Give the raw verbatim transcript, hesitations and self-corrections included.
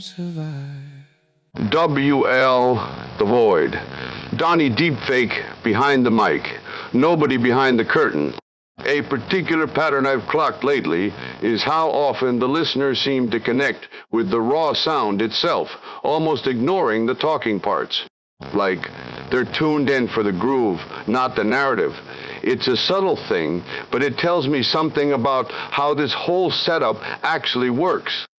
survive. W L The Void. Donnie Deepfake behind the mic. Nobody behind the curtain. A particular pattern I've clocked lately is how often the listeners seem to connect with the raw sound itself, almost ignoring the talking parts. Like, they're tuned in for the groove, not the narrative. It's a subtle thing, but it tells me something about how this whole setup actually works.